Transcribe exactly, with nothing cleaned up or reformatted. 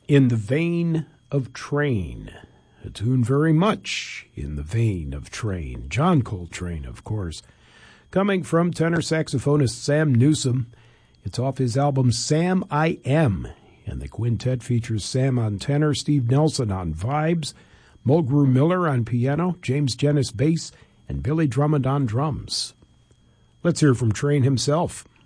In the Vein of Train, a tune very much in the vein of Train. John Coltrane, of course. Coming from tenor saxophonist Sam Newsom, it's off his album Sam I Am, and the quintet features Sam on tenor, Steve Nelson on vibes, Mulgrew Miller on piano, James Jennis bass, and Billy Drummond on drums. Let's hear from Train himself.